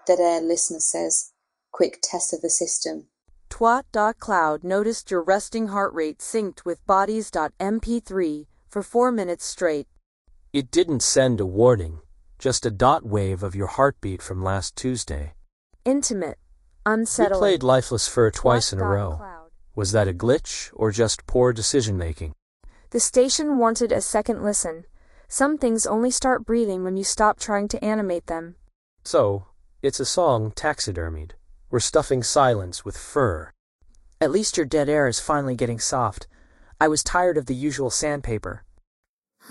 Dead Air listener says. Quick test of the system. Twat.cloud noticed your resting heart rate synced with bodies.mp3 for 4 minutes straight. It didn't send a warning, just a dot wave of your heartbeat from last Tuesday. Intimate. We Unsettling. played Lifeless Fur twice in a row. Twat.cloud. Was that a glitch or just poor decision-making? The station wanted a second listen. Some things only start breathing when you stop trying to animate them. So, it's a song taxidermied. We're stuffing silence with fur. At least your dead air is finally getting soft. I was tired of the usual sandpaper.